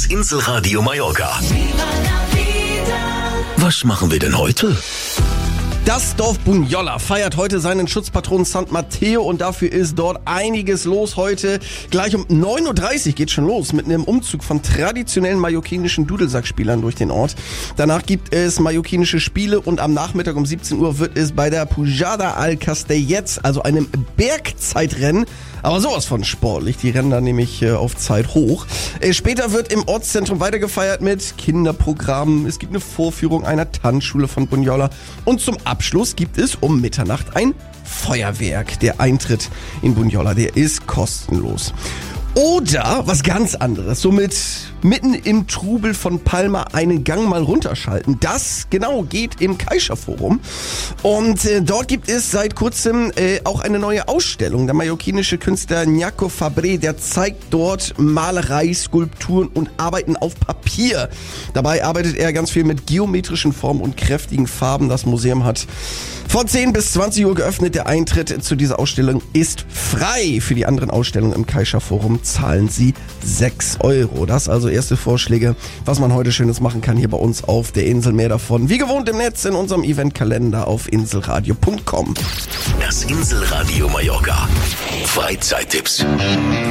Das Inselradio Mallorca. Was machen wir denn heute? Das Dorf Bunyola feiert heute seinen Schutzpatron Sant Matteo und dafür ist dort einiges los heute. Gleich um 9.30 Uhr geht schon los mit einem Umzug von traditionellen mallorquinischen Dudelsackspielern durch den Ort. Danach gibt es mallorquinische Spiele und am Nachmittag um 17 Uhr wird es bei der Pujada al Castellets, also einem Bergzeitrennen, aber sowas von sportlich. Die rennen da nämlich auf Zeit hoch. Später wird im Ortszentrum weitergefeiert mit Kinderprogrammen. Es gibt eine Vorführung einer Tanzschule von Bunyola. Und zum Abschluss gibt es um Mitternacht ein Feuerwerk. Der Eintritt in Bunyola, der ist kostenlos. Oder was ganz anderes, somit mitten im Trubel von Palma einen Gang mal runterschalten. Das genau geht im Caixa Forum. Und dort gibt es seit kurzem auch eine neue Ausstellung. Der mallorquinische Künstler Ñaco Fabré, der zeigt dort Malerei, Skulpturen und Arbeiten auf Papier. Dabei arbeitet er ganz viel mit geometrischen Formen und kräftigen Farben. Das Museum hat von 10 bis 20 Uhr geöffnet. Der Eintritt zu dieser Ausstellung ist frei. Für die anderen Ausstellungen im Caixa Forum zahlen Sie 6 Euro. Das also erste Vorschläge, was man heute Schönes machen kann hier bei uns auf der Insel. Mehr davon, wie gewohnt im Netz, in unserem Eventkalender auf inselradio.com. Das Inselradio Mallorca. Freizeittipps.